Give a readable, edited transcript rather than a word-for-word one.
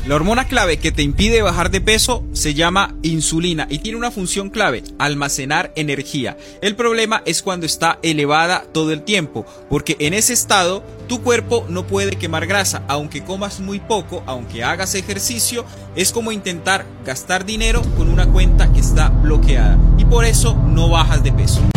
La hormona clave que te impide bajar de peso se llama insulina y tiene una función clave: almacenar energía. El problema es cuando está elevada todo el tiempo, porque en ese estado tu cuerpo no puede quemar grasa, aunque comas muy poco, aunque hagas ejercicio. Es como intentar gastar dinero con una cuenta que está bloqueada y por eso no bajas de peso.